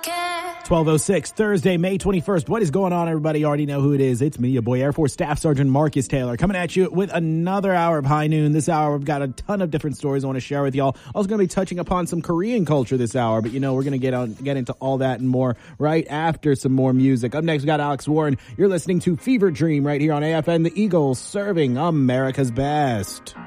12:06, Thursday, May 21st. What is going on, everybody? You already know who it is. It's me, your boy, Air Force Staff Sergeant Marcus Taylor, coming at you with another hour of High Noon. This hour, we've got a ton of different stories I want to share with y'all. Also going to be touching upon some Korean culture this hour, but we're going to get into all that and more right after some more music. Up next, we got Alex Warren. You're listening to Fever Dream right here on AFN, the Eagles, serving America's best.